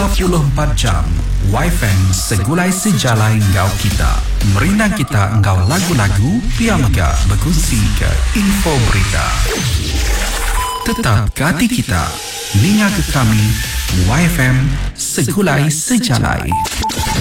24 jam YFM segulai sejalai engkau kita. Merinang kita engkau lagu-lagu, piamaga berkongsi ke info berita. Tetap ke hati kita, linga ke kami, YFM segulai sejalai.